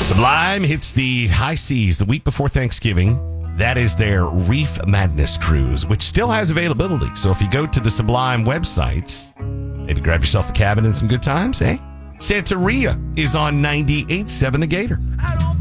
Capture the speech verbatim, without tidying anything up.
Sublime hits the high seas the week before Thanksgiving. That is their Reef Madness cruise, which still has availability. So if you go to the Sublime website, maybe grab yourself a cabin and some good times, eh? Santeria is on ninety-eight point seven The Gator.